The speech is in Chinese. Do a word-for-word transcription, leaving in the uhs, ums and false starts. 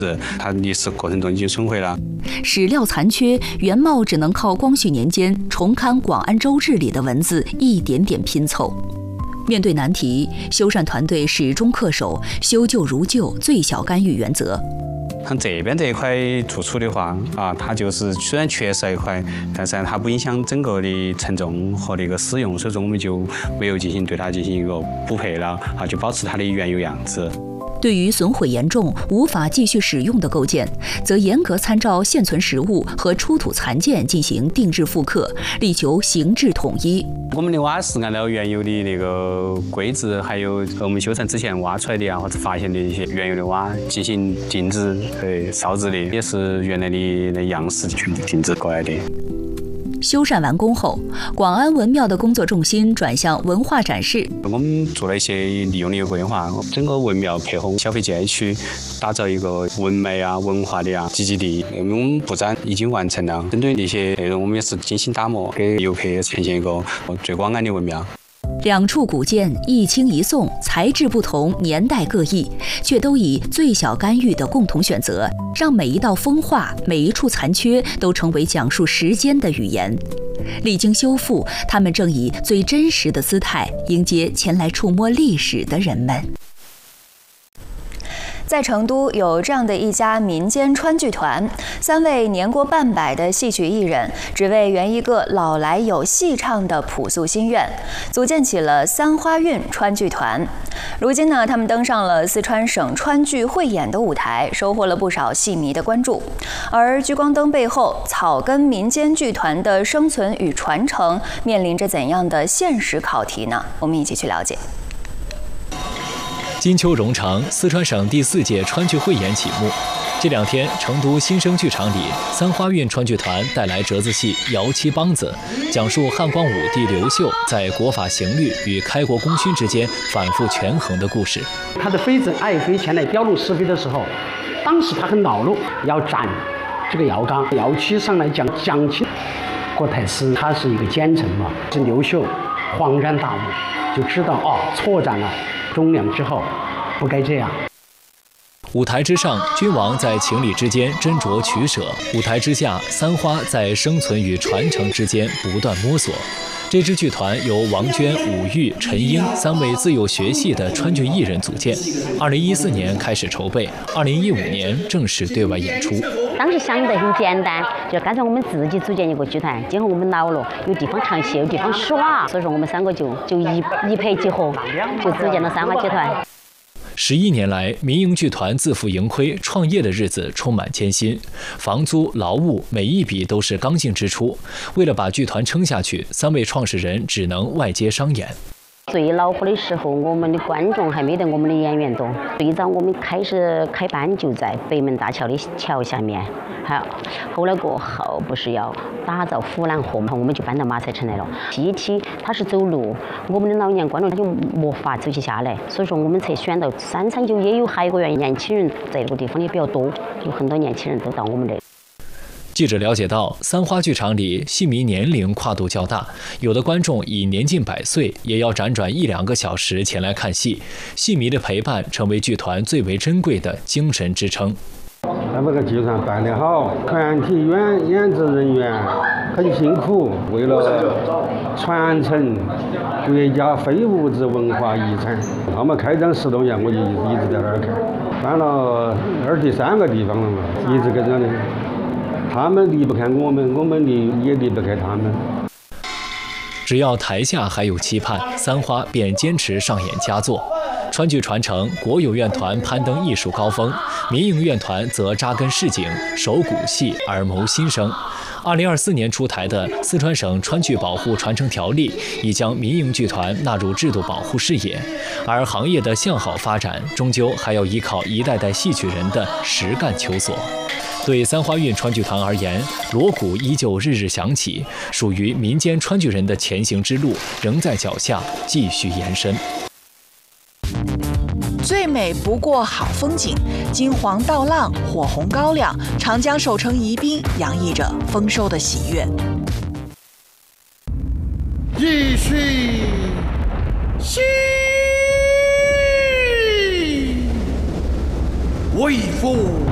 是它历史过程中已经损毁了。 史料残缺，原貌只能靠光绪年间重刊《广安州志》里的文字一点点拼凑。面对难题，修缮团队始终恪守修旧如旧、最小干预原则。 像这边这一块突出的话，啊，它就是虽然缺失一块，但是它不影响整个的承重和那个使用，所以说我们就没有进行对它进行一个补配了，啊，就保持它的原有样子。 对于损毁严重、无法继续使用的构件，则严格参照现存实物和出土残件进行定制复刻，力求形制统一。 我们的瓦是按照原有的那个规制，还有我们修缮之前挖出来的啊，或者发现的一些原有的瓦进行定制、呃烧制的，也是原来的那样式全部定制过来的。 修缮完工后，广安文庙的工作重心转向文化展示。 我们做了一些利用的一个规划，整个文庙配合消费街区，打造一个文美啊、文化的啊集集地。我们布展已经完成了，针对那些内容，我们也是精心打磨，给游客呈现一个最广安的文庙。 两处古建一清一宋，材质不同，年代各异，却都以最小干预的共同选择，让每一道风化、每一处残缺都成为讲述时间的语言。历经修复，他们正以最真实的姿态迎接前来触摸历史的人们。 在成都有这样的一家民间川剧团，三位年过半百的戏曲艺人，只为圆一个老来有戏唱的朴素心愿，组建起了三花韵川剧团。如今呢，他们登上了四川省川剧汇演的舞台，收获了不少戏迷的关注。而聚光灯背后，草根民间剧团的生存与传承面临着怎样的现实考题呢？我们一起去了解。 金秋冗长，四川省第四届川剧汇演启幕。这两天，成都新生剧场里，三花韵川剧团带来折子戏《摇七梆子》，讲述汉光武帝刘秀在国法刑律与开国功勋之间反复权衡的故事。 他的妃子爱妃前来表露是非的时候，当时他很恼怒，要斩这个姚刚。姚七上来讲讲起郭太师，他是一个奸臣嘛，是刘秀恍然大悟，就知道哦，错斩了忠良之后，不该这样。 舞台之上，君王在情理之间斟酌取舍；舞台之下，三花在生存与传承之间不断摸索。这支剧团由王娟、武玉、陈英三位自幼学戏的川剧艺人组建。二零一四年开始筹备，二零一五年正式对外演出。 当时想的很简单，就干脆我们自己组建一个剧团。今后我们老了，有地方唱戏，有地方耍，所以说我们三个就就一一拍即合，就组建了三花剧团。 十一年来，民营剧团自负盈亏，创业的日子充满艰辛，房租、劳务每一笔都是刚性支出。为了把剧团撑下去，三位创始人只能外接商演。 最恼火的时候，我们的观众还没得我们的演员多。最早我们开始开班就在北门大桥的桥下面，好，后来过后不是要打造湖南河嘛，我们就搬到马赛城来了。梯梯它是走路，我们的老年观众他就没法走起下来，所以说我们才选到三三九也有海果园，年轻人在这个地方也比较多，有很多年轻人都到我们这里。 记者了解到，三花剧场里戏迷年龄跨度较大，有的观众已年近百岁，也要辗转一两个小时前来看戏。戏迷的陪伴成为剧团最为珍贵的精神支撑。 那这个剧团办得好，团体演演职人员很辛苦，为了传承国家非物质文化遗产。我们开张十多年，我就一直在那儿看，搬了二十三个地方了嘛，一直跟着的。他们离不开我们，我们离也离不开他们。 只要台下还有期盼，三花便坚持上演佳作。川剧传承，国有院团攀登艺术高峰，民营院团则扎根市井，守古戏而谋新生。二零二四年出台的《四川省川剧保护传承条例》已将民营剧团纳入制度保护视野，而行业的向好发展，终究还要依靠一代代戏曲人的实干求索。对三花韵川剧团而言，锣鼓依旧日日响起，属于民间川剧人的前行之路仍在脚下继续延伸。 最美不过好风景，金黄倒浪，火红高粱，长江守城宜宾洋溢着丰收的喜悦。 一须兮，为父